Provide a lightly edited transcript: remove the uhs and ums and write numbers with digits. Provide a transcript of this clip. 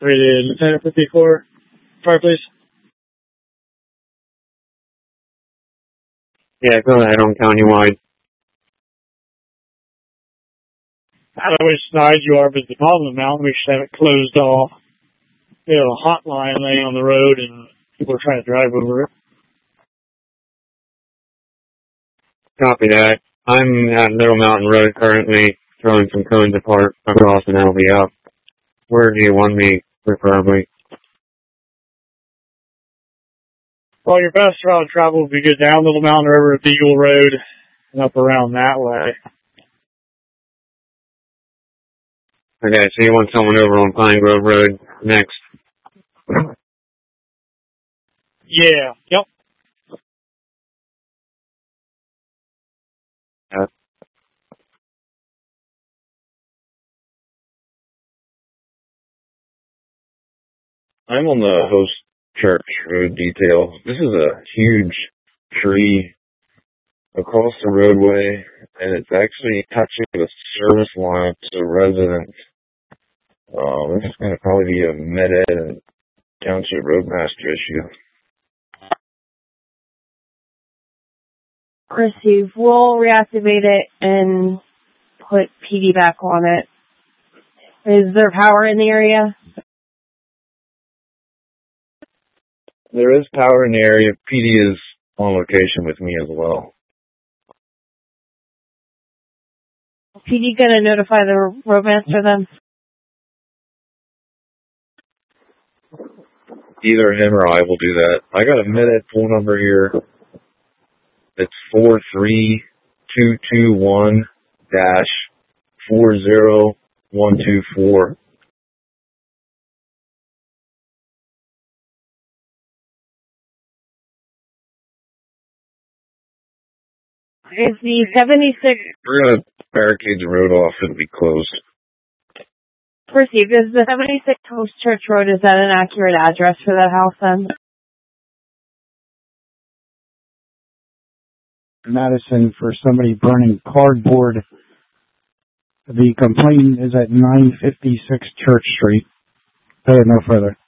Rated Lieutenant 54. Fire, please. Yeah, go ahead on countywide. I don't know which side you are, but at the bottom of the mountain, we should have it closed off. We have a hotline laying on the road, and people are trying to drive over it. Copy that. I'm at Little Mountain Road currently, throwing some cones apart across, and that'll be up. Where do you want me, preferably? Well, your best route of travel would be go down Little Mountain River to Beagle Road and up around that way. Okay, so you want someone over on Pine Grove Road next? Yeah, yep. I'm on the Host Church Road detail. This is a huge tree across the roadway, and it's actually touching the service line to residents. This is going to probably be a Med-Ed and Township Roadmaster issue. Received. We'll reactivate it and put PD back on it. Is there power in the area? There is power in the area. PD is on location with me as well. PD gonna notify the roadmaster then? Either him or I will do that. I got a Med-Ed phone number here. It's 43221-40124. Is the 76... We're going to barricade the road off. It'll be closed. Perceived. Is the 76 Host Church Road, is that an accurate address for that house then? Madison for somebody burning cardboard. The complaint is at 956 Church Street. No further.